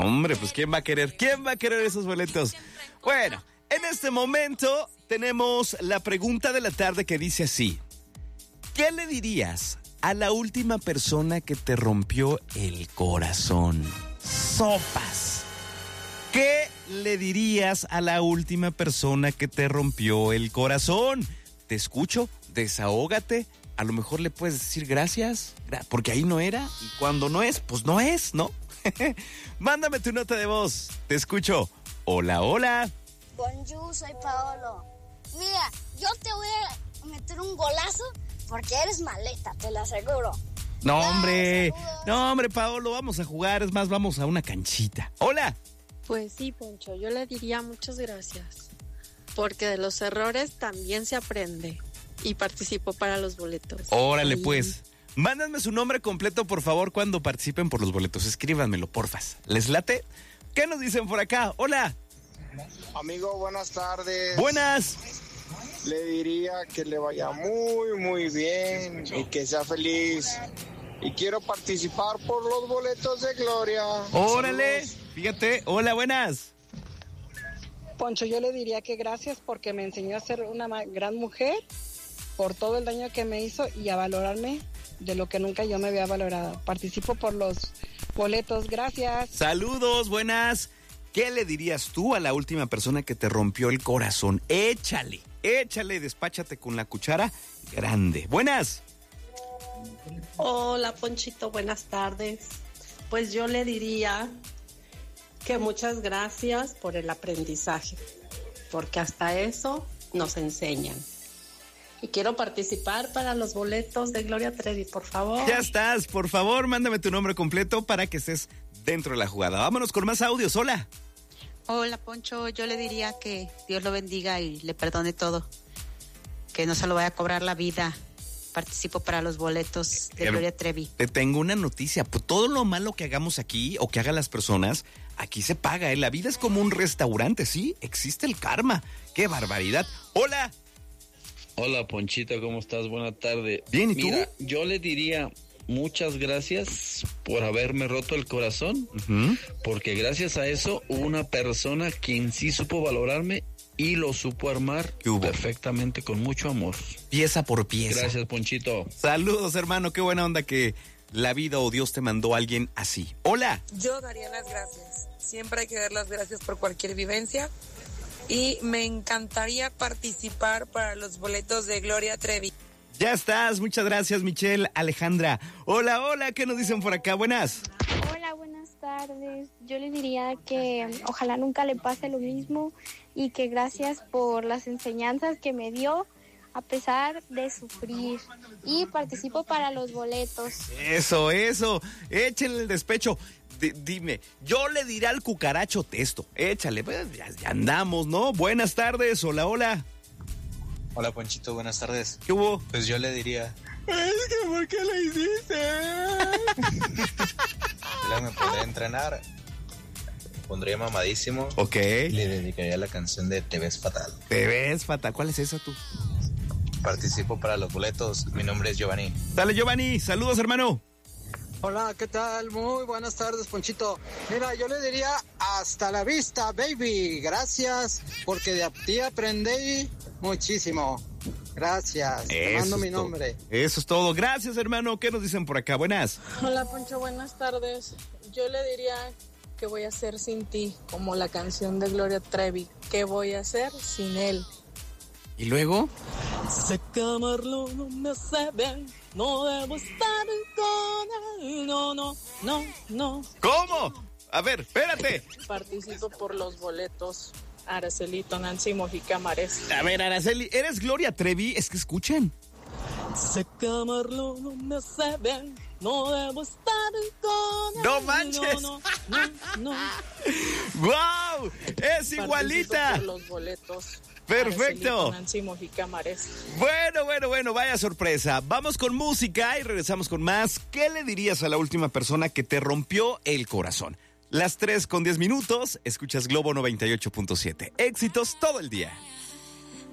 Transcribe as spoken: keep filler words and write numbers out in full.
Hombre, pues ¿quién va a querer? ¿Quién va a querer esos boletos? Bueno, en este momento tenemos la pregunta de la tarde que dice así. ¿Qué le dirías a la última persona que te rompió el corazón? Sopas. ¿Qué le dirías a la última persona que te rompió el corazón? Te escucho, desahógate. A lo mejor le puedes decir gracias, porque ahí no era. Y cuando no es, pues no es, ¿no? Mándame tu nota de voz. Te escucho. Hola, hola. Bonjour, soy Paolo. Mira, yo te voy a meter un golazo porque eres maleta, te lo aseguro. No, hombre. Ay, no, hombre, Paolo, vamos a jugar. Es más, vamos a una canchita. Hola. Pues sí, Poncho, yo le diría muchas gracias. Porque de los errores también se aprende. Y participo para los boletos. Órale, Ay. pues. Mándenme su nombre completo, por favor, cuando participen por los boletos. Escríbanmelo, porfas. ¿Les late? ¿Qué nos dicen por acá? Hola. Amigo, buenas tardes. Buenas. Le diría que le vaya muy, muy bien y que sea feliz. Y quiero participar por los boletos de Gloria. Órale. Saludos. Fíjate. Hola, buenas. Poncho, yo le diría que gracias porque me enseñó a ser una ma- gran mujer, por todo el daño que me hizo y a valorarme de lo que nunca yo me había valorado. Participo por los boletos, gracias. Saludos, buenas. ¿Qué le dirías tú a la última persona que te rompió el corazón? Échale, échale, despáchate con la cuchara grande. Buenas. Hola, Ponchito, buenas tardes. Pues yo le diría que muchas gracias por el aprendizaje, porque hasta eso nos enseñan. Y quiero participar para los boletos de Gloria Trevi, por favor. Ya estás, por favor, mándame tu nombre completo para que estés dentro de la jugada. Vámonos con más audios, hola. Hola, Poncho, yo le diría que Dios lo bendiga y le perdone todo. Que no se lo vaya a cobrar la vida. Participo para los boletos de Pero Gloria Trevi. Te tengo una noticia, pues todo lo malo que hagamos aquí o que hagan las personas, aquí se paga, ¿eh? La vida es como un restaurante, sí, existe el karma. ¡Qué barbaridad! ¡Hola! Hola, Ponchito, ¿cómo estás? Buena tarde. Bien, ¿y tú? Mira, yo le diría muchas gracias por haberme roto el corazón, Uh-huh. porque gracias a eso hubo una persona quien sí supo valorarme y lo supo armar ¿Qué hubo? perfectamente con mucho amor. Pieza por pieza. Gracias, Ponchito. Saludos, hermano, qué buena onda que la vida o Dios te mandó a alguien así. ¡Hola! Yo daría las gracias. Siempre hay que dar las gracias por cualquier vivencia. Y me encantaría participar para los boletos de Gloria Trevi. Ya estás, muchas gracias, Michelle, Alejandra. Hola, hola, ¿qué nos dicen por acá? Buenas. Hola, buenas tardes. Yo le diría que um, ojalá nunca le pase lo mismo y que gracias por las enseñanzas que me dio a pesar de sufrir. Y participo para los boletos. Eso, eso, échenle el despecho. D- dime, yo le diré al cucaracho testo. Échale, pues ya, ya andamos, ¿no? Buenas tardes, hola, hola. Hola, Ponchito, buenas tardes. ¿Qué hubo? Pues yo le diría, Es que, ¿por qué lo hiciste? yo me podría entrenar, me pondría mamadísimo. Ok. Y le dedicaría la canción de Te ves fatal. Te ves fatal. ¿Cuál es esa tú? Participo para los boletos. Mi nombre es Giovanni. Dale, Giovanni. Saludos, hermano. Hola, ¿qué tal? Muy buenas tardes, Ponchito. Mira, yo le diría hasta la vista, baby. Gracias, porque de ti aprendí muchísimo. Gracias. Te Eso mando es mi todo. nombre. Eso es todo. Gracias, hermano. ¿Qué nos dicen por acá? Buenas. Hola, Poncho, buenas tardes. Yo le diría que voy a hacer sin ti, como la canción de Gloria Trevi. ¿Qué voy a hacer sin él? ¿Y luego? Sé que amarlo no me hace bien, no debo estar con él, no, no, no, no. ¿Cómo? A ver, espérate. Participo por los boletos. Aracelito, Nancy Mojica Mares. A ver, Araceli, ¿eres Gloria Trevi? Es que escuchen. Sé que amarlo no me hace bien, no debo estar con él. ¡No manches! No, no, no, no. ¡Wow! ¡Es igualita! Participo por los boletos. Perfecto. Nancy Mojica Mares. Bueno, bueno, bueno, vaya sorpresa. Vamos con música y regresamos con más. ¿Qué le dirías a la última persona que te rompió el corazón? Las tres con diez minutos, escuchas Globo noventa y ocho punto siete. Éxitos todo el día.